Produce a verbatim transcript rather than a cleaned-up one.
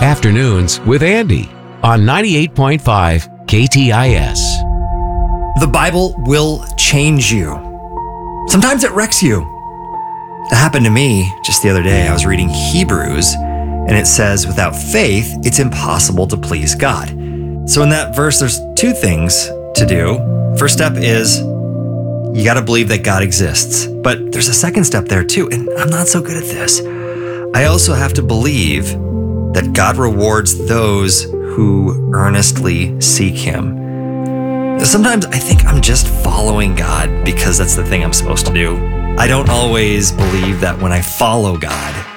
Afternoons with Andy on ninety-eight point five K T I S. The Bible will change you. Sometimes it wrecks you. It happened to me just the other day. I was reading Hebrews, and it says, without faith, it's impossible to please God. So in that verse, there's two things to do. First step is you got to believe that God exists. But there's a second step there too, and I'm not so good at this. I also have to believe that God rewards those who earnestly seek Him. Sometimes I think I'm just following God because that's the thing I'm supposed to do. I don't always believe that when I follow God,